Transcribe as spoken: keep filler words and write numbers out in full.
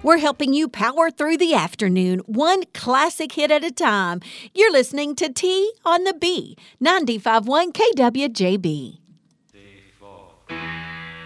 We're helping you power through the afternoon, one classic hit at a time. You're listening to T on the B, ninety-five point one K W J B.